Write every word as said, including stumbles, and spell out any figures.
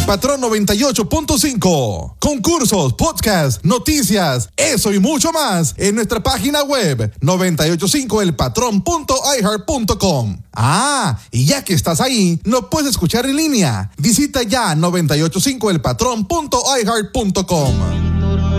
Patrón noventa y ocho punto cinco. Concursos, podcasts, noticias, eso y mucho más en nuestra página web noventa y ocho cinco el patrón punto i heart punto com. Ah, y ya que estás ahí, nos puedes escuchar en línea. Visita ya noventa y ocho cinco el patrón punto i heart punto com.